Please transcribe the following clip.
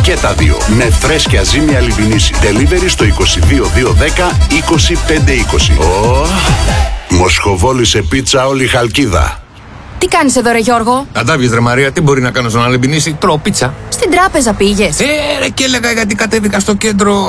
Και τα δύο. Με φρέσκια ζύμια λιμπινίση. Delivery στο 22210 2520. Μοσχοβόλησε πίτσα όλη η Χαλκίδα. Τι κάνεις εδώ ρε Γιώργο? Αν τα βγεις ρε Μαρία, τι μπορεί να κάνω στον Αλεμπινίση? Τρώω πίτσα. Στην τράπεζα πήγες? Ρε, και έλεγα γιατί κατέβηκα στο κέντρο.